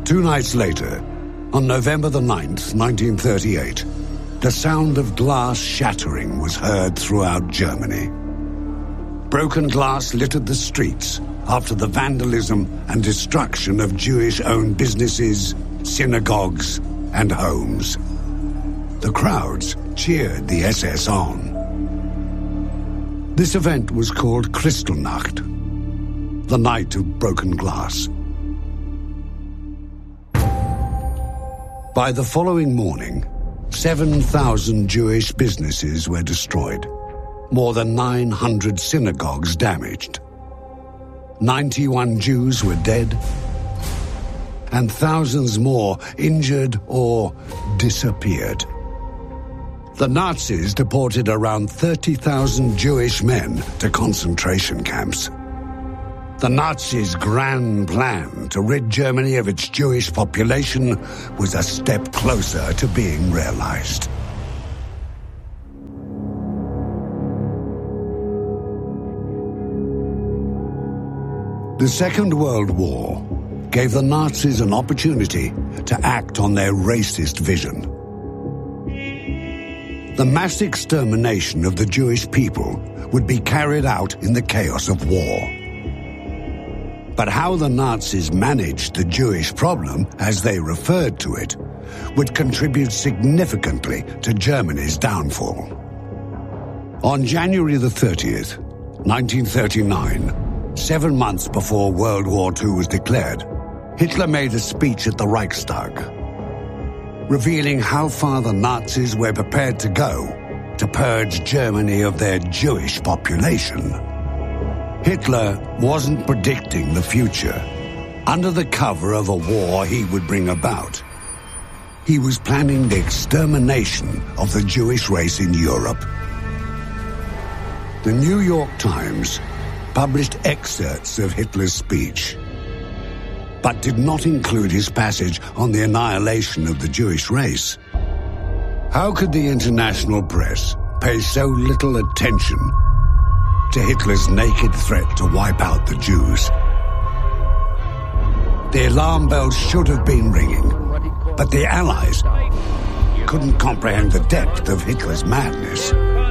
2 nights later, on November the 9th, 1938, the sound of glass shattering was heard throughout Germany. Broken glass littered the streets after the vandalism and destruction of Jewish-owned businesses, synagogues, and homes. The crowds cheered the SS on. This event was called Kristallnacht, the night of broken glass. By the following morning, 7,000 Jewish businesses were destroyed, more than 900 synagogues damaged. 91 Jews were dead, and thousands more injured or disappeared. The Nazis deported around 30,000 Jewish men to concentration camps. The Nazis' grand plan to rid Germany of its Jewish population was a step closer to being realized. The Second World War gave the Nazis an opportunity to act on their racist vision. The mass extermination of the Jewish people would be carried out in the chaos of war. But how the Nazis managed the Jewish problem, as they referred to it, would contribute significantly to Germany's downfall. On January the 30th, 1939, 7 months before World War II was declared, Hitler made a speech at the Reichstag, revealing how far the Nazis were prepared to go to purge Germany of their Jewish population. Hitler wasn't predicting the future under the cover of a war he would bring about. He was planning the extermination of the Jewish race in Europe. The New York Times published excerpts of Hitler's speech, but did not include his passage on the annihilation of the Jewish race. How could the international press pay so little attention to Hitler's naked threat to wipe out the Jews? The alarm bells should have been ringing, but the Allies couldn't comprehend the depth of Hitler's madness.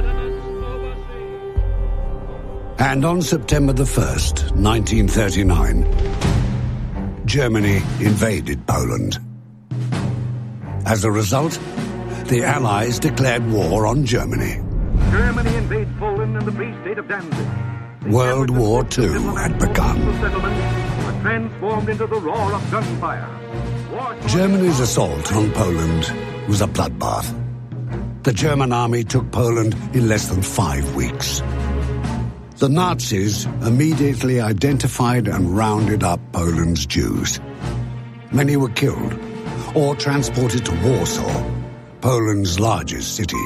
And on September the 1st, 1939, Germany invaded Poland. As a result, the Allies declared war on Germany. Germany invades Poland and the Free State of Danzig. World War II had begun. Were transformed into the roar of gunfire. Germany's assault on Poland was a bloodbath. The German army took Poland in less than 5 weeks. The Nazis immediately identified and rounded up Poland's Jews. Many were killed or transported to Warsaw, Poland's largest city.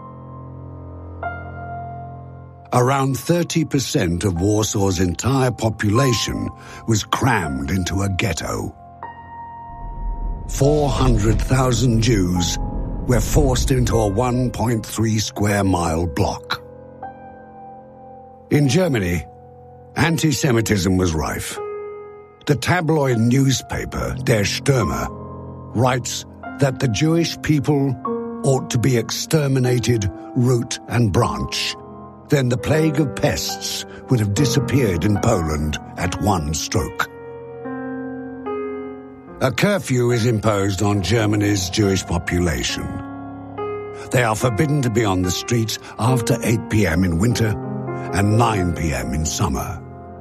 Around 30% of Warsaw's entire population was crammed into a ghetto. 400,000 Jews were forced into a 1.3 square mile block. In Germany, anti-Semitism was rife. The tabloid newspaper Der Stürmer writes that the Jewish people ought to be exterminated root and branch. Then the plague of pests would have disappeared in Poland at one stroke. A curfew is imposed on Germany's Jewish population. They are forbidden to be on the streets after 8 p.m. in winter and 9 p.m. in summer.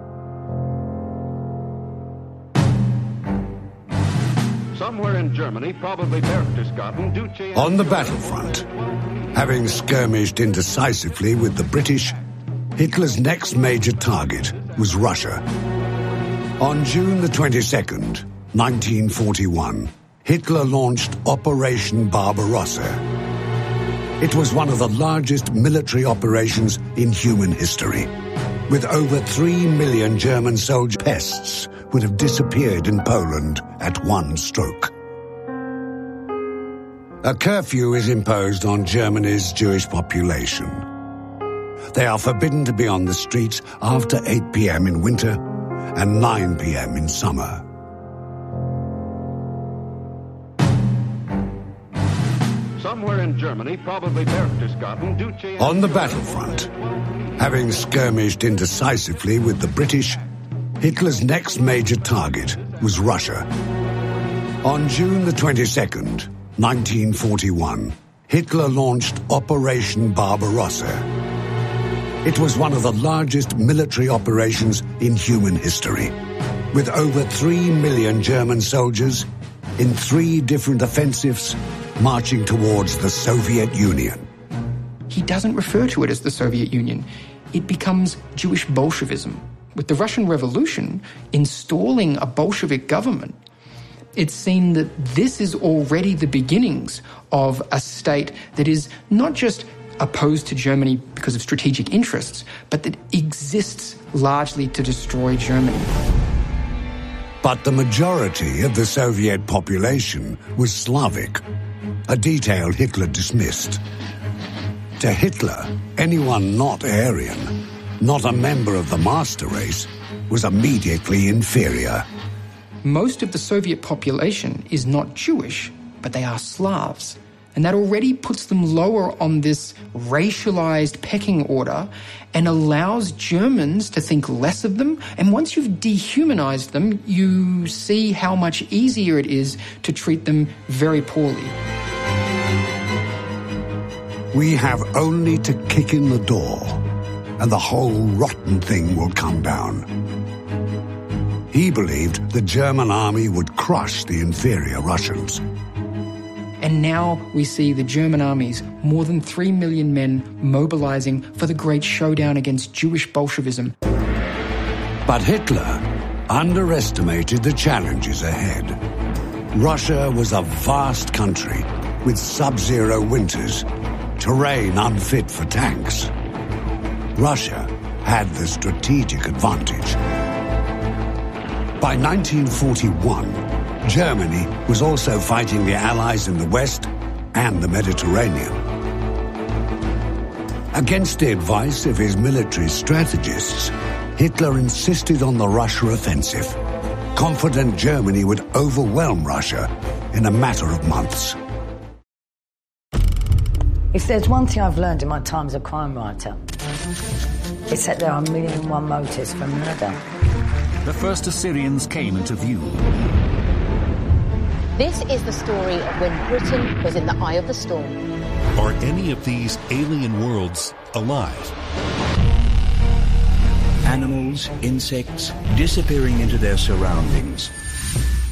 Somewhere in Germany, probably Berchtesgaden, Duce... On the battlefront, having skirmished indecisively with the British, Hitler's next major target was Russia. On June the 22nd, 1941, Hitler launched Operation Barbarossa. It was one of the largest military operations in human history. With over 3 million German soldiers, pests would have disappeared in Poland at one stroke. A curfew is imposed on Germany's Jewish population. They are forbidden to be on the streets after 8 p.m. in winter and 9 p.m. in summer. Somewhere in Germany, probably Berchtesgaden, Duce... On the battlefront, having skirmished indecisively with the British, Hitler's next major target was Russia. On June the 22nd, 1941, Hitler launched Operation Barbarossa. It was one of the largest military operations in human history, with over 3 million German soldiers in 3 different offensives marching towards the Soviet Union. He doesn't refer to it as the Soviet Union. It becomes Jewish Bolshevism. With the Russian Revolution installing a Bolshevik government, it's seen that this is already the beginnings of a state that is not just opposed to Germany because of strategic interests, but that exists largely to destroy Germany. But the majority of the Soviet population was Slavic, a detail Hitler dismissed. To Hitler, anyone not Aryan, not a member of the master race, was immediately inferior. Most of the Soviet population is not Jewish, but they are Slavs. And that already puts them lower on this racialized pecking order and allows Germans to think less of them. And once you've dehumanized them, you see how much easier it is to treat them very poorly. We have only to kick in the door, and the whole rotten thing will come down. He believed the German army would crush the inferior Russians. And now we see the German armies, more than 3 million men, mobilizing for the great showdown against Jewish Bolshevism. But Hitler underestimated the challenges ahead. Russia was a vast country with sub-zero winters, terrain unfit for tanks. Russia had the strategic advantage. By 1941, Germany was also fighting the Allies in the West and the Mediterranean. Against the advice of his military strategists, Hitler insisted on the Russia offensive, confident Germany would overwhelm Russia in a matter of months. If there's one thing I've learned in my time as a crime writer, it's that there are 1,000,001 motives for murder. The first Assyrians came into view. This is the story of when Britain was in the eye of the storm. Are any of these alien worlds alive? Animals, insects, disappearing into their surroundings.